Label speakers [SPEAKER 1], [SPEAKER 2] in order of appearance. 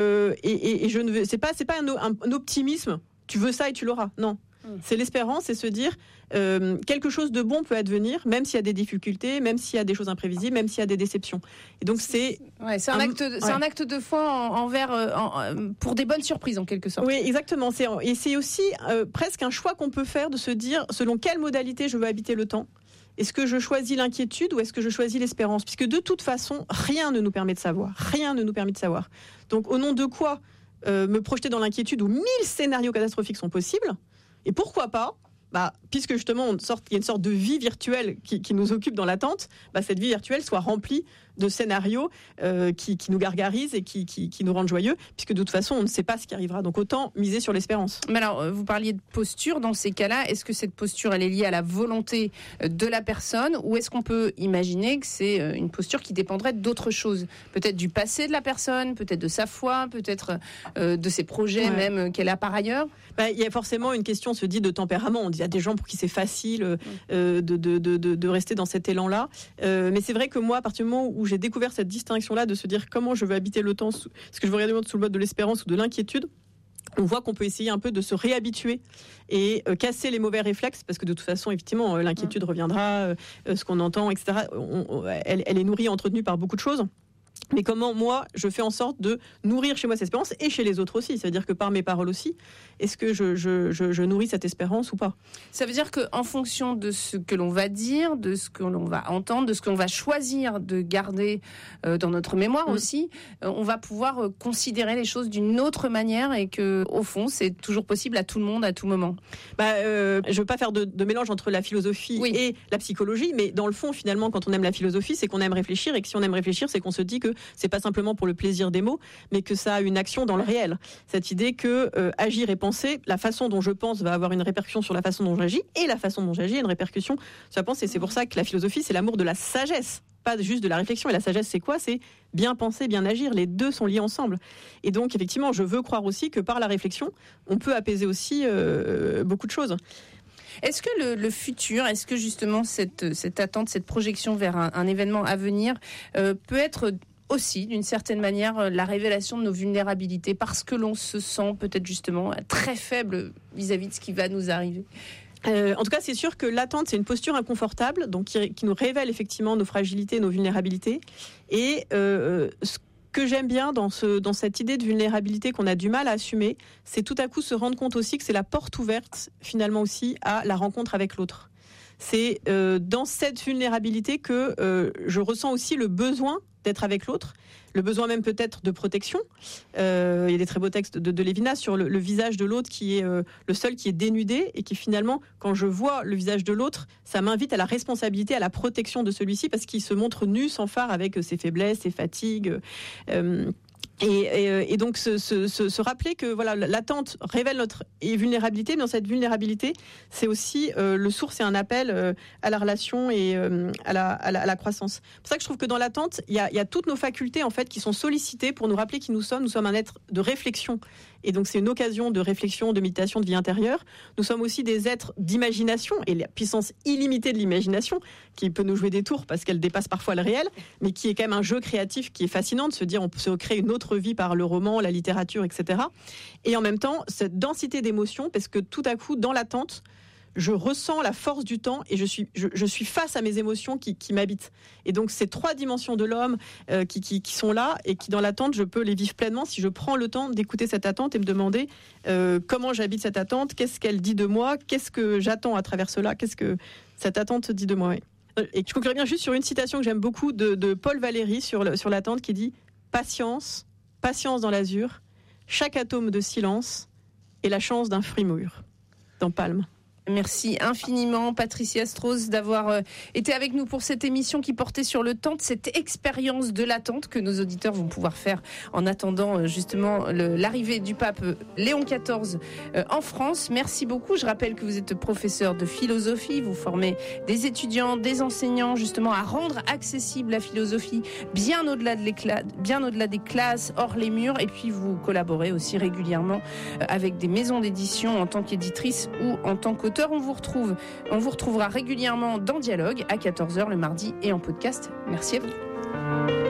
[SPEAKER 1] Et je ne veux, c'est pas un optimisme. Tu veux ça et tu l'auras. Non. C'est l'espérance, c'est se dire quelque chose de bon peut advenir, même s'il y a des difficultés, même s'il y a des choses imprévisibles, même s'il y a des déceptions. Et donc c'est
[SPEAKER 2] un acte de foi pour des bonnes surprises en quelque sorte.
[SPEAKER 1] Oui, exactement. Et c'est aussi presque un choix qu'on peut faire de se dire selon quelle modalité je veux habiter le temps. Est-ce que je choisis l'inquiétude ou est-ce que je choisis l'espérance ? Puisque de toute façon, rien ne nous permet de savoir. Rien ne nous permet de savoir. Donc au nom de quoi me projeter dans l'inquiétude où 1000 scénarios catastrophiques sont possibles ? Et pourquoi pas, puisque justement il y a une sorte de vie virtuelle qui nous occupe dans l'attente, cette vie virtuelle soit remplie de scénarios qui nous gargarisent et qui nous rendent joyeux, puisque de toute façon on ne sait pas ce qui arrivera. Donc autant miser sur l'espérance.
[SPEAKER 2] Mais alors, vous parliez de posture dans ces cas-là. Est-ce que cette posture elle est liée à la volonté de la personne, ou est-ce qu'on peut imaginer que c'est une posture qui dépendrait d'autre chose ? Peut-être du passé de la personne, peut-être de sa foi, peut-être de ses projets même qu'elle a par ailleurs.
[SPEAKER 1] Il y a forcément une question, se dit, de tempérament. Il y a des gens pour qui c'est facile de rester dans cet élan-là. Mais c'est vrai que moi, à partir du moment où j'ai découvert cette distinction-là, de se dire comment je veux habiter le temps, est-ce que je veux regarder sous le mode de l'espérance ou de l'inquiétude, on voit qu'on peut essayer un peu de se réhabituer et casser les mauvais réflexes, parce que de toute façon, effectivement, l'inquiétude reviendra, ce qu'on entend, etc. Elle est nourrie et entretenue par beaucoup de choses. Mais comment, moi, je fais en sorte de nourrir chez moi cette espérance et chez les autres aussi. C'est-à-dire que par mes paroles aussi, est-ce que je nourris cette espérance ou pas ?
[SPEAKER 2] Ça veut dire qu'en fonction de ce que l'on va dire, de ce que l'on va entendre, de ce qu'on va choisir de garder dans notre mémoire aussi, on va pouvoir considérer les choses d'une autre manière, et que, au fond, c'est toujours possible à tout le monde, à tout moment.
[SPEAKER 1] Je veux pas faire de mélange entre la philosophie et la psychologie, mais dans le fond, finalement, quand on aime la philosophie, c'est qu'on aime réfléchir, et que si on aime réfléchir, c'est qu'on se dit que c'est pas simplement pour le plaisir des mots, mais que ça a une action dans le réel. Cette idée que agir et penser, la façon dont je pense va avoir une répercussion sur la façon dont j'agis, et la façon dont j'agis a une répercussion sur la pensée. C'est pour ça que la philosophie, c'est l'amour de la sagesse, pas juste de la réflexion. Et la sagesse, c'est quoi ? C'est bien penser, bien agir. Les deux sont liés ensemble. Et donc, effectivement, je veux croire aussi que par la réflexion, on peut apaiser aussi beaucoup de choses.
[SPEAKER 2] Est-ce que le futur, est-ce que justement cette attente, cette projection vers un événement à venir peut être aussi, d'une certaine manière, la révélation de nos vulnérabilités, parce que l'on se sent peut-être justement très faible vis-à-vis de ce qui va nous arriver ?
[SPEAKER 1] En tout cas, c'est sûr que l'attente, c'est une posture inconfortable, donc qui nous révèle effectivement nos fragilités, nos vulnérabilités. Et ce que j'aime bien dans cette idée de vulnérabilité qu'on a du mal à assumer, c'est tout à coup se rendre compte aussi que c'est la porte ouverte, finalement aussi, à la rencontre avec l'autre. C'est dans cette vulnérabilité que je ressens aussi le besoin d'être avec l'autre, le besoin même peut-être de protection. Il y a des très beaux textes de Lévinas sur le visage de l'autre qui est le seul qui est dénudé, et qui finalement, quand je vois le visage de l'autre, ça m'invite à la responsabilité, à la protection de celui-ci, parce qu'il se montre nu, sans phare, avec ses faiblesses, ses fatigues. Et donc se rappeler que voilà, l'attente révèle notre vulnérabilité, mais dans cette vulnérabilité, c'est aussi le source et un appel à la relation et à la croissance. C'est pour ça que je trouve que dans l'attente, il y a toutes nos facultés en fait qui sont sollicitées pour nous rappeler qui nous sommes. Nous sommes un être de réflexion, et donc c'est une occasion de réflexion, de méditation, de vie intérieure. Nous sommes aussi des êtres d'imagination, et la puissance illimitée de l'imagination qui peut nous jouer des tours parce qu'elle dépasse parfois le réel, mais qui est quand même un jeu créatif qui est fascinant de se dire on peut se créer une autre vie par le roman, la littérature, etc. Et en même temps, cette densité d'émotions, parce que tout à coup, dans l'attente, je ressens la force du temps et je suis face à mes émotions qui m'habitent. Et donc, ces trois dimensions de l'homme qui sont là et qui, dans l'attente, je peux les vivre pleinement si je prends le temps d'écouter cette attente et me demander comment j'habite cette attente, qu'est-ce qu'elle dit de moi, qu'est-ce que j'attends à travers cela, qu'est-ce que cette attente dit de moi. Et je conclurai bien juste sur une citation que j'aime beaucoup de Paul Valéry sur l'attente qui dit « Patience dans l'azur, chaque atome de silence est la chance d'un fruit mûr » dans Palme.
[SPEAKER 2] Merci infiniment Patricia Strauss d'avoir été avec nous pour cette émission qui portait sur le temps, de cette expérience de l'attente que nos auditeurs vont pouvoir faire en attendant justement l'arrivée du pape Léon XIV en France. Merci beaucoup. Je rappelle que vous êtes professeur de philosophie, vous formez des étudiants, des enseignants justement à rendre accessible la philosophie bien au-delà des classes, hors les murs, et puis vous collaborez aussi régulièrement avec des maisons d'édition en tant qu'éditrice ou en tant qu'auteur. On vous retrouvera régulièrement dans Dialogue à 14h le mardi et en podcast. Merci à vous.